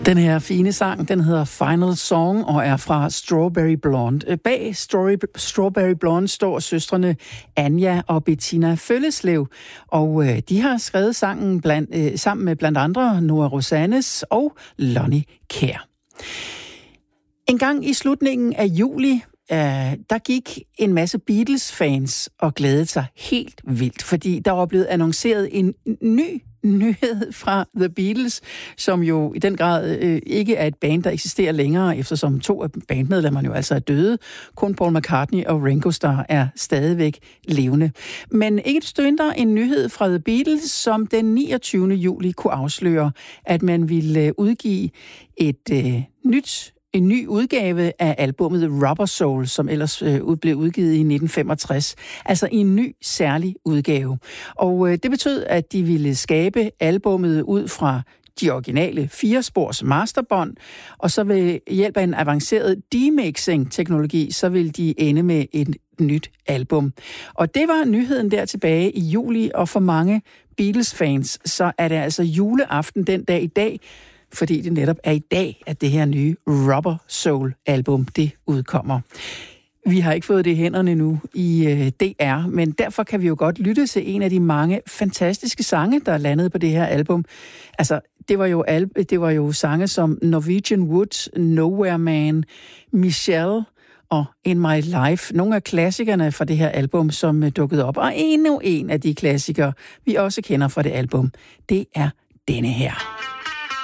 Den her fine sang, den hedder Final Song og er fra Strawberry Blonde. Bag Strawberry Blonde står søstrene Anja og Bettina Følleslev, og de har skrevet sangen sammen med blandt andre Nora Rosanes og Lonnie Kjær. En gang i slutningen af juli, der gik en masse Beatles-fans og glædede sig helt vildt, fordi der var blevet annonceret en ny nyhed fra The Beatles, som jo i den grad ikke er et band, der eksisterer længere, eftersom 2 af bandmedlemmerne jo altså er døde. Kun Paul McCartney og Ringo Starr er stadigvæk levende. Men ikke desto mindre en nyhed fra The Beatles, som den 29. juli kunne afsløre, at man ville udgive en ny udgave af albummet Rubber Soul, som ellers blev udgivet i 1965. Altså en ny særlig udgave. Og det betød, at de ville skabe albummet ud fra de originale 4-spors masterbånd, og så ved hjælp af en avanceret demixing-teknologi, så vil de ende med et nyt album. Og det var nyheden der tilbage i juli, og for mange Beatles-fans, så er det altså juleaften den dag i dag, fordi det netop er i dag, at det her nye Rubber Soul-album, det udkommer. Vi har ikke fået det i hænderne nu i DR, men derfor kan vi jo godt lytte til en af de mange fantastiske sange, der er landet på det her album. Altså, det var jo sange som Norwegian Wood, Nowhere Man, Michelle og In My Life. Nogle af klassikerne fra det her album, som dukkede op. Og endnu en af de klassikere, vi også kender fra det album, det er denne her.